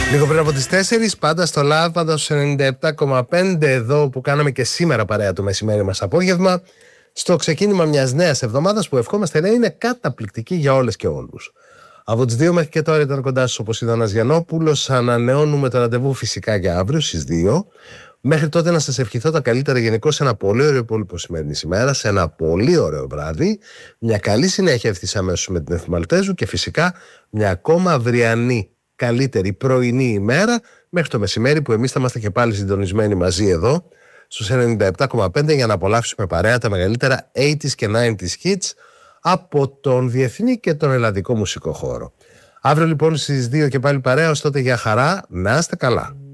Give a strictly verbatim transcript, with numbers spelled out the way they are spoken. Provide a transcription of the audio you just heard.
Λίγο πριν από τις τέσσερις, πάντα στο Love, πάντα στο ενενήντα επτά κόμμα πέντε, εδώ που κάναμε και σήμερα παρέα το μεσημέρι μας απόγευμα, στο ξεκίνημα μιας νέας εβδομάδας που ευχόμαστε να είναι καταπληκτική για όλες και όλους. Από τις δύο μέχρι και τώρα ήταν κοντά σας ο Ποσειδώνας Γιαννόπουλος. Ανανεώνουμε το ραντεβού φυσικά για αύριο στις δύο. Μέχρι τότε να σας ευχηθώ τα καλύτερα γενικώς σε ένα πολύ ωραίο υπόλοιπο σημερινής ημέρας, σε ένα πολύ ωραίο βράδυ, μια καλή συνέχεια ευθύς αμέσως με την Εθνομαλτέζου και φυσικά μια ακόμα αυριανή καλύτερη πρωινή ημέρα μέχρι το μεσημέρι που εμείς θα είμαστε και πάλι συντονισμένοι μαζί εδώ στους ενενήντα επτά κόμμα πέντε για να απολαύσουμε παρέα τα μεγαλύτερα ογδόντα και ενενήντα hits από τον διεθνή και τον ελλαδικό μουσικό χώρο. Αύριο λοιπόν στις δύο και πάλι παρέα, ως τότε για χαρά, να είστε καλά.